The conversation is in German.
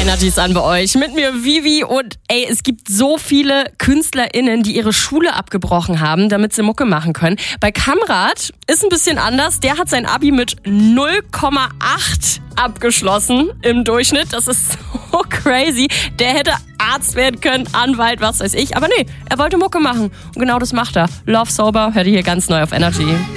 Energy ist an bei euch. Mit mir Vivi und es gibt so viele KünstlerInnen, die ihre Schule abgebrochen haben, damit sie Mucke machen können. Bei Kamrat ist ein bisschen anders. Der hat sein Abi mit 0,8 abgeschlossen im Durchschnitt. Das ist so crazy. Der hätte Arzt werden können, Anwalt, was weiß ich. Aber nee, er wollte Mucke machen. Und genau das macht er. Love Sober hört ihr hier ganz neu auf Energy.